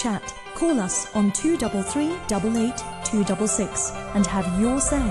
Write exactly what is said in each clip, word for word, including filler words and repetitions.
chat. Call us on two three three, eight eight, two six six and have your say.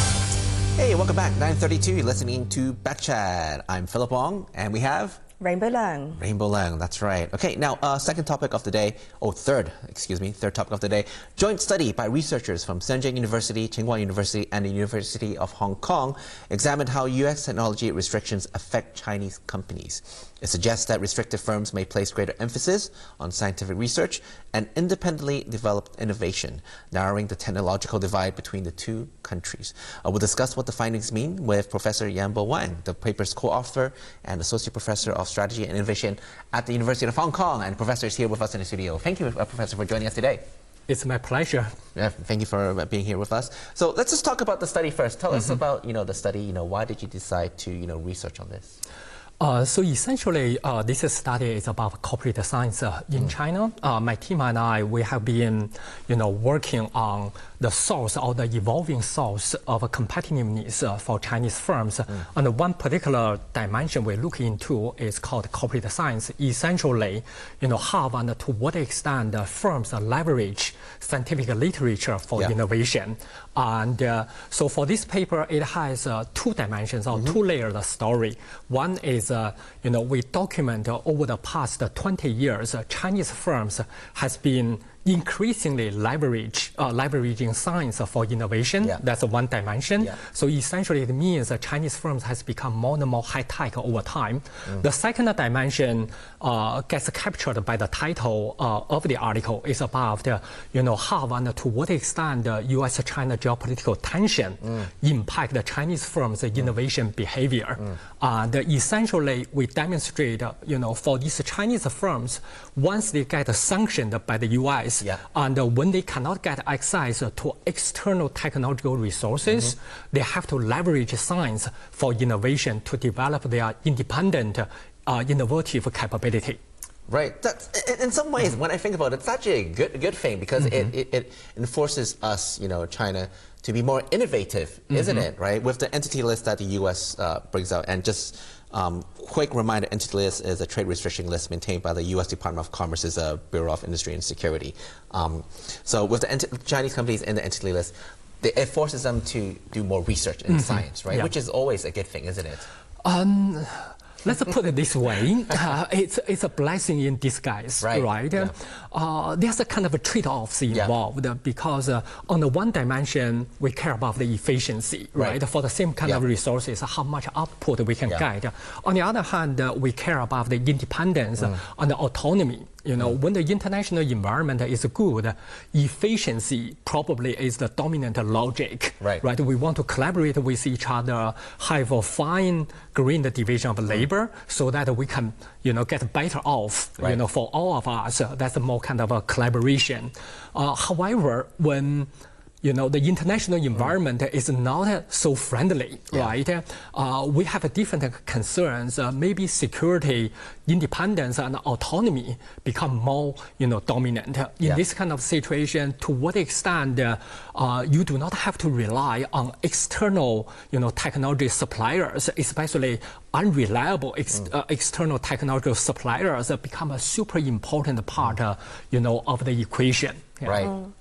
Hey, welcome back. nine thirty-two, you're listening to Backchat. I'm Philip Wong, and we have... Rainbow Leung. Rainbow Leung, that's right. Okay, now, uh, second topic of the day, oh, third, excuse me, third topic of the day. Joint study by researchers from Shenzhen University, Tsinghua University, and the University of Hong Kong examined how U S technology restrictions affect Chinese companies. It suggests that restricted firms may place greater emphasis on scientific research and independently developed innovation, narrowing the technological divide between the two countries. Uh, we'll discuss what the findings mean with Professor Yanbo Wang, the paper's co-author and associate professor of strategy and innovation at the University of Hong Kong. And Professor is here with us in the studio. Thank you, uh, Professor, for joining us today. It's my pleasure. Yeah, thank you for being here with us. So let's just talk about the study first. Tell mm-hmm. us about, you know, the study. You know, why did you decide to, you know, research on this? Uh, so essentially, uh, this study is about corporate science uh, in mm. China. Uh, my team and I, we have been, you know, working on the source or the evolving source of competitiveness uh, for Chinese firms. Mm. And one particular dimension we look into is called corporate science. Essentially, you know, how and to what extent uh, firms leverage scientific literature for yeah. innovation. And uh, so for this paper, it has uh, two dimensions or mm-hmm. two layered story. One is, uh, you know, we document uh, over the past twenty years, uh, Chinese firms has been increasingly leverage, uh, leveraging science for innovation. Yeah. That's one dimension. Yeah. So essentially it means that Chinese firms has become more and more high-tech over time. Mm. The second dimension uh, gets captured by the title uh, of the article is about, uh, you know, how and to what extent the U S China geopolitical tension mm. impact the Chinese firms' mm. innovation behavior. Mm. And essentially we demonstrate, uh, you know, for these Chinese firms, once they get sanctioned by the U S, Yeah. and uh, when they cannot get access uh, to external technological resources, mm-hmm. they have to leverage science for innovation to develop their independent, uh, innovative capability. Right. That's, in some ways, mm-hmm. when I think about it, it's actually a good, good thing because mm-hmm. it, it, it enforces us, you know, China, to be more innovative, mm-hmm. isn't it? Right. With the entity list that the U S uh, brings out, and just um, quick reminder: entity list is a trade restriction list maintained by the U S Department of Commerce's uh, Bureau of Industry and Security. Um, so with the ent Chinese companies in the entity list, they, it forces them to do more research in mm-hmm. science, right? Yeah. Which is always a good thing, isn't it? Um, Let's put it this way, uh, it's, it's a blessing in disguise, right? right? Yeah. Uh, there's a kind of a trade-offs involved yeah. because uh, on the one dimension, we care about the efficiency, right? right? For the same kind yeah. of resources, how much output we can yeah. get. On the other hand, uh, we care about the independence mm. and the autonomy. You know, mm. when the international environment is good, efficiency probably is the dominant logic, right? right? We want to collaborate with each other, have a fine-grained division of labor, mm. so that we can, you know, get better off, right. you know, for all of us. Uh, that's more kind of a collaboration. Uh, however, when you know, the international environment mm. is not so friendly, yeah. right? Uh, we have different concerns. Uh, maybe security, independence, and autonomy become more, you know, dominant. In yeah. this kind of situation, to what extent uh, uh, you do not have to rely on external, you know, technology suppliers, especially unreliable ex mm. uh, external technology suppliers uh, become a super important part, uh, you know, of the equation. Yeah. Right. Mm.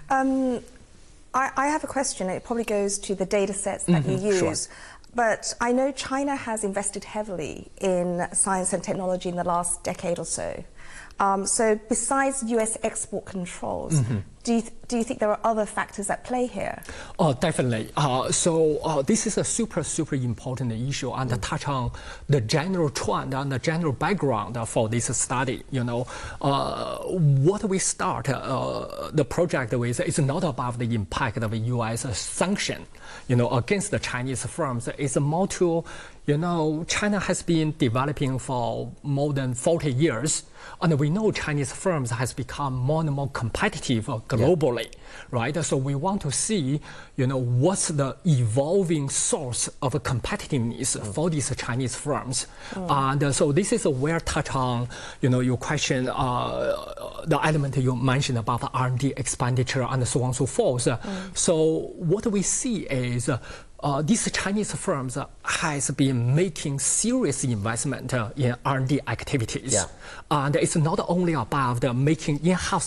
Um, I, I have a question. It probably goes to the data sets that mm-hmm, you use. Sure. But I know China has invested heavily in science and technology in the last decade or so. Um, so besides U S export controls, mm-hmm. do, you th do you think there are other factors at play here? Oh, definitely. Uh, so uh, this is a super, super important issue and mm. touch on the general trend and the general background for this study. You know, uh, what we start uh, the project with is not about the impact of U S sanction, you know, against the Chinese firms. It's more to, you know, China has been developing for more than forty years. And we know Chinese firms has become more and more competitive globally, yeah. right? So we want to see, you know, what's the evolving source of competitiveness mm. for these Chinese firms. Mm. And uh, so this is where touch on, you know, your question, uh, the element you mentioned about the R and D expenditure and so on and so forth. Mm. So what we see is uh, Uh, these Chinese firms uh, has been making serious investment uh, in R and D activities. Yeah. And it's not only about uh, making in-house